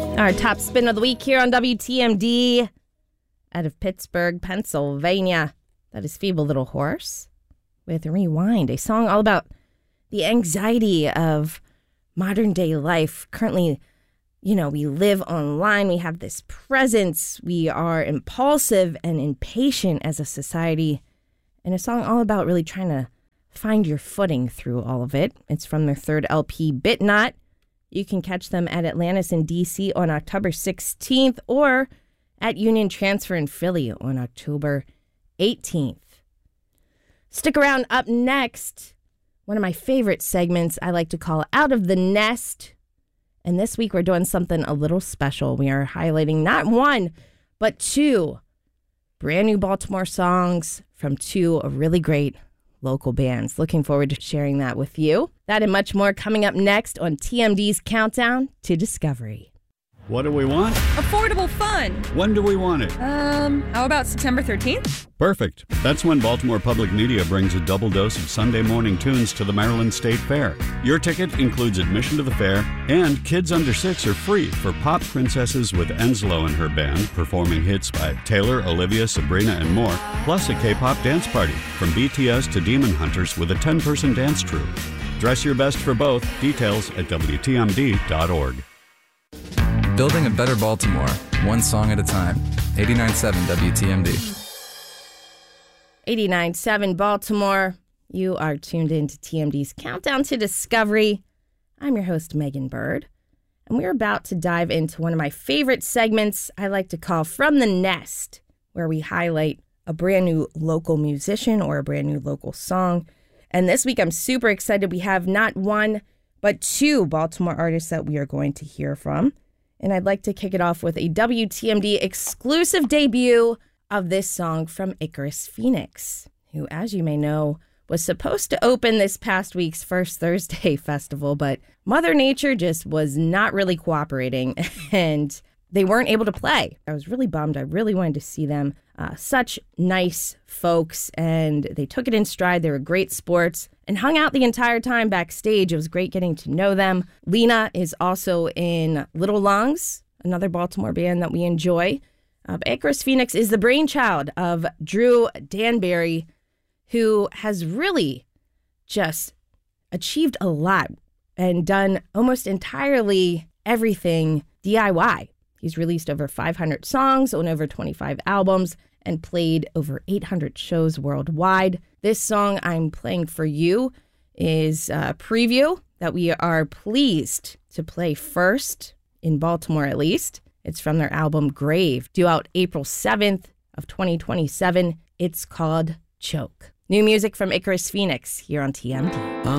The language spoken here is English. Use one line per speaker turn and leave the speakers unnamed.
Our top spin of the week here on WTMD out of Pittsburgh, Pennsylvania. That is Feeble Little Horse with Rewind, a song all about the anxiety of modern day life. Currently, we live online. We have this presence. We are impulsive and impatient as a society. And a song all about really trying to find your footing through all of it. It's from their third LP, Bit Not. You can catch them at Atlantis in D.C. on October 16th or at Union Transfer in Philly on October 18th. Stick around. Up next, one of my favorite segments I like to call Out of the Nest. And this week we're doing something a little special. We are highlighting not one, but two brand new Baltimore songs from two really great local bands. Looking forward to sharing that with you. That and much more coming up next on TMD's Countdown to Discovery.
What do we want?
Affordable fun.
When do we want it?
How about September 13th?
Perfect. That's when Baltimore Public Media brings a double dose of Sunday morning tunes to the Maryland State Fair. Your ticket includes admission to the fair, and kids under 6 are free for Pop Princesses with Enslow and her band, performing hits by Taylor, Olivia, Sabrina, and more, plus a K-pop dance party from BTS to Demon Hunters with a 10-person dance troupe. Dress your best for both. Details at WTMD.org.
Building a better Baltimore, one song at a time. 89.7 WTMD.
89.7 Baltimore. You are tuned in to TMD's Countdown to Discovery. I'm your host, Megan Bird, and we're about to dive into one of my favorite segments I like to call From the Nest, where we highlight a brand new local musician or a brand new local song. And this week, I'm super excited. We have not one, but two Baltimore artists that we are going to hear from. And I'd like to kick it off with a WTMD exclusive debut of this song from Icarus Phoenix, who, as you may know, was supposed to open this past week's First Thursday festival, but Mother Nature just was not really cooperating, and they weren't able to play. I was really bummed. I really wanted to see them. Such nice folks, and they took it in stride. They were great sports and hung out the entire time backstage. It was great getting to know them. Lena is also in Little Lungs, another Baltimore band that we enjoy. Icarus Phoenix is the brainchild of Drew Danbury, who has really just achieved a lot and done almost entirely everything DIY. He's released over 500 songs on over 25 albums and played over 800 shows worldwide. This song I'm playing for you is a preview that we are pleased to play first, in Baltimore at least. It's from their album Grave, due out April 7th of 2027. It's called Choke. New music from Icarus Phoenix here on TMD.